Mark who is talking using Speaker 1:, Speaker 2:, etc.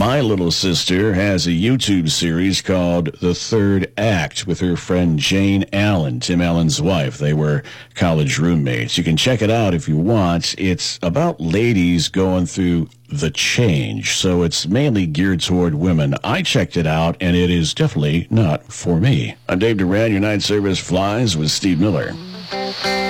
Speaker 1: My little sister has a YouTube series called The Third Act with her friend Jane Allen, Tim Allen's wife. They were college roommates. You can check it out if you want. It's about ladies going through the change, so it's mainly geared toward women. I checked it out, and it is definitely not for me. I'm Dave Duran. Your night service flies with Steve Miller.